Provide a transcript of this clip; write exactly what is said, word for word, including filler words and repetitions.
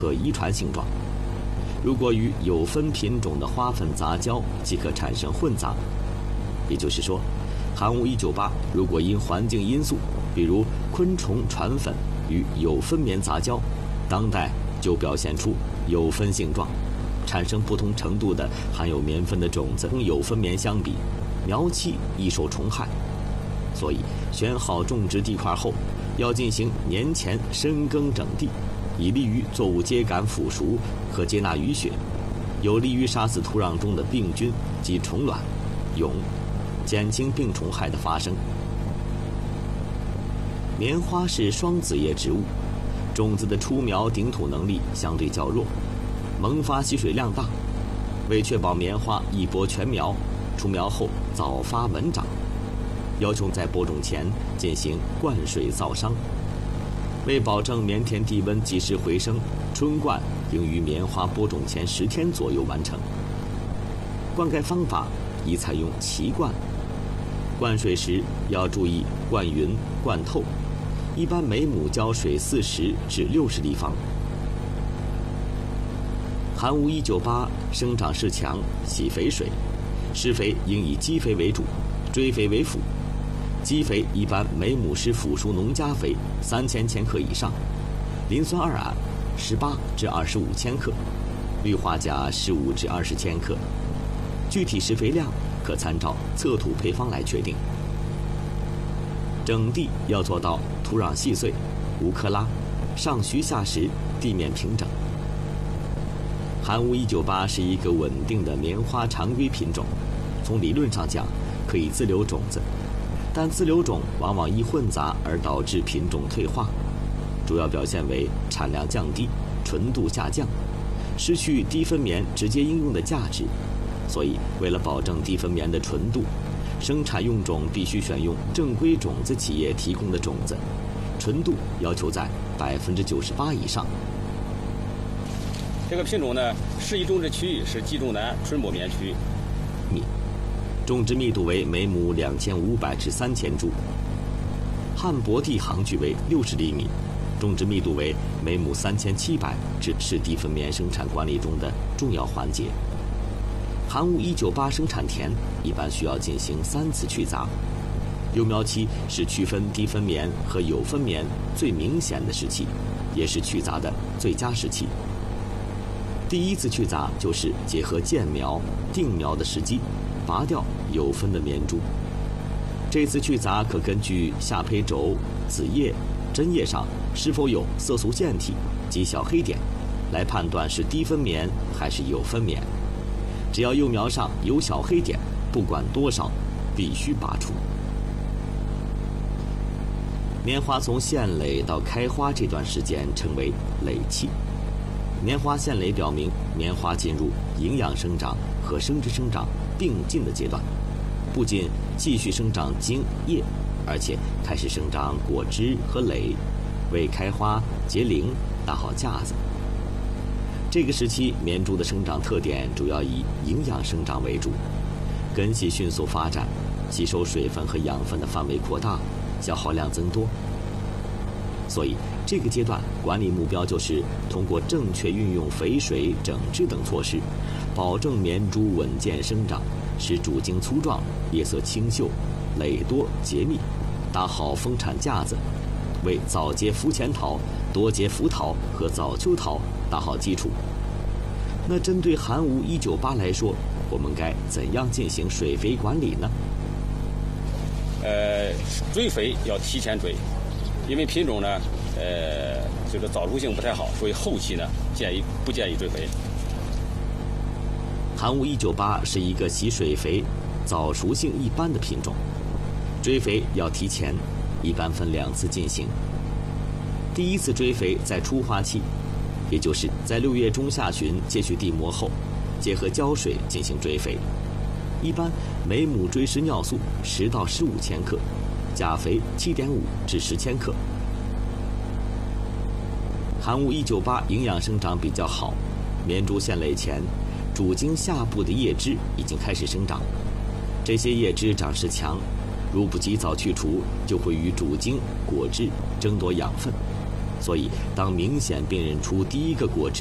可遗传性状。如果与有分品种的花粉杂交，即可产生混杂。也就是说，寒武一九八如果因环境因素，比如昆虫传粉与有分棉杂交，当代就表现出有分性状，产生不同程度的含有棉分的种子。跟有分棉相比，苗期易受虫害，所以选好种植地块后，要进行年前深耕整地，以利于作物秸秆腐熟和接纳雨雪，有利于杀死土壤中的病菌及虫卵、蛹，减轻病虫害的发生。棉花是双子叶植物，种子的出苗顶土能力相对较弱，萌发吸水量大。为确保棉花一播全苗，出苗后早发稳长，要求在播种前进行灌水造墒。为保证棉田地温及时回升，春灌应于棉花播种前十天左右完成。灌溉方法宜采用齐灌，灌水时要注意灌匀、灌透，一般每亩浇水四十至六十立方。寒武一九八生长势强，喜肥水，施肥应以基肥为主，追肥为辅。基肥一般每亩施腐熟农家肥三千千克以上，磷酸二铵十八至二十五千克，氯化钾十五至二十千克。具体施肥量可参照测土配方来确定。整地要做到土壤细碎，无克拉，上徐下实，地面平整。寒武一九八是一个稳定的棉花常规品种，从理论上讲可以自留种子，但自留种往往易混杂而导致品种退化，主要表现为产量降低、纯度下降，失去低分棉直接应用的价值。所以为了保证低分棉的纯度，生产用种必须选用正规种子企业提供的种子，纯度要求在百分之九十八以上。 这个品种呢，适宜种植区域是冀中南春播棉区， 密种植密度为每亩两千五百至三千株，旱薄地行距为六十厘米，种植密度为每亩三千七百至是低分棉生产管理中的重要环节。寒武一九八生产田一般需要进行三次去杂，幼苗期是区分低分棉和有分棉最明显的时期，也是去杂的最佳时期。第一次去杂就是结合建苗、定苗的时机，拔掉有分的棉株。这次去杂可根据下胚轴、子叶、针叶上是否有色素腺体及小黑点，来判断是低分棉还是有分棉。只要幼苗上有小黑点，不管多少，必须拔除。棉花从现蕾到开花这段时间称为蕾期。棉花现蕾表明棉花进入营养生长和生殖生长并进的阶段，不仅继续生长茎叶，而且开始生长果枝和蕾，为开花结龄打好架子。这个时期棉株的生长特点主要以营养生长为主，根系迅速发展，吸收水分和养分的范围扩大，消耗量增多。所以这个阶段管理目标就是通过正确运用肥水、整治等措施，保证棉株稳健生长，使主茎粗壮、叶色清秀、蕾多结密，打好丰产架子，为早结伏前桃、多结伏桃和早秋桃打好基础。那针对寒武一九八来说，我们该怎样进行水肥管理呢？ 呃，追肥要提前追，因为品种呢，呃，这个早熟性不太好，所以后期呢建议不建议追肥。 寒武一九八是一个喜水肥、早熟性一般的品种，追肥要提前，一般分两次进行。第一次追肥在初花期，也就是在六月中下旬接续地膜后，结合浇水进行追肥，一般每亩追施尿素十到十五千克，钾肥七点五至十千克。寒武一九八营养生长比较好，棉株现蕾前，主茎下部的叶枝已经开始生长，这些叶枝长势强，如不及早去除，就会与主茎、果枝争夺养分， 所以当明显辨认出第一个果汁